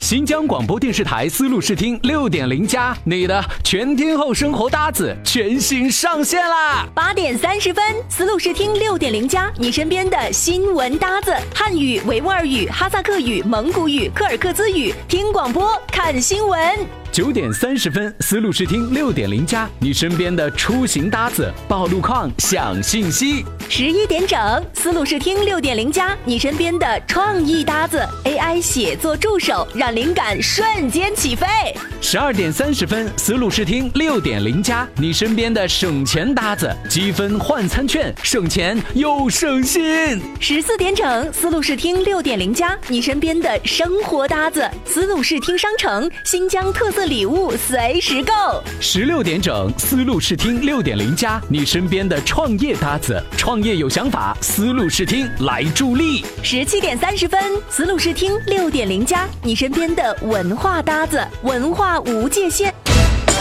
新疆广播电视台丝路视听6.0+，你的全天候生活搭子全新上线啦 ！8点30分，丝路视听6.0+，你身边的新闻搭子，汉语、维吾尔语、哈萨克语、蒙古语、柯尔克孜语，听广播看新闻。 9点30分，丝路视听6.0+，你身边的出行搭子，报路况、享信息。 11点整，丝路视听6.0+，你身边的创意搭子 ，AI 写作助手，让灵感瞬间起飞。 12点30分，丝路视听6.0+，你身边的省钱搭子，积分换餐券，省钱又省心。 14点整，丝路视听6.0+，你身边的生活搭子，丝路视听商城，新疆特色礼物随时购。 16点整，丝路视听6.0+，你身边的创业搭子，创业有想法，丝路视听来助力。 17点30分，丝路视听6.0+，你身边的文化搭子，文化无界限。